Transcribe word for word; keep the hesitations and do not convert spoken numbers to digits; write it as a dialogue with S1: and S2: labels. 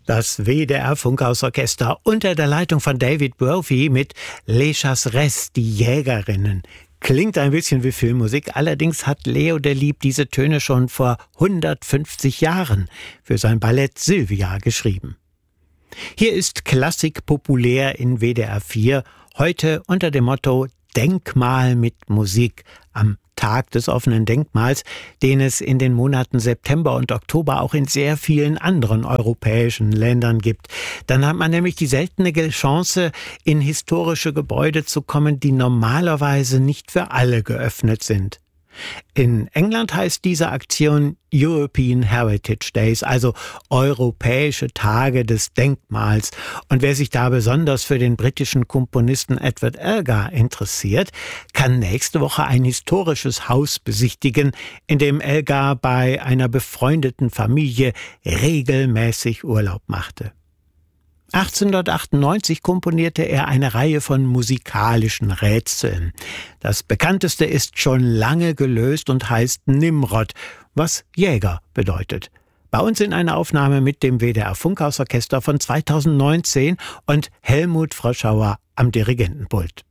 S1: Das W D R-Funkhausorchester unter der Leitung von David Brophy mit Les Chasseresses, die Jägerinnen. Klingt ein bisschen wie Filmmusik, allerdings hat Leo Delibes diese Töne schon vor hundertfünfzig Jahren für sein Ballett Sylvia geschrieben. Hier ist Klassik populär in W D R vier, heute unter dem Motto Denkmal mit Musik am Tag des offenen Denkmals, den es in den Monaten September und Oktober auch in sehr vielen anderen europäischen Ländern gibt. Dann hat man nämlich die seltene Chance, in historische Gebäude zu kommen, die normalerweise nicht für alle geöffnet sind. In England heißt diese Aktion European Heritage Days, also Europäische Tage des Denkmals. Und wer sich da besonders für den britischen Komponisten Edward Elgar interessiert, kann nächste Woche ein historisches Haus besichtigen, in dem Elgar bei einer befreundeten Familie regelmäßig Urlaub machte. achtzehnhundertachtundneunzig komponierte er eine Reihe von musikalischen Rätseln. Das bekannteste ist schon lange gelöst und heißt Nimrod, was Jäger bedeutet. Bei uns in einer Aufnahme mit dem W D R-Funkhausorchester von zweitausendneunzehn und Helmut Froschauer am Dirigentenpult.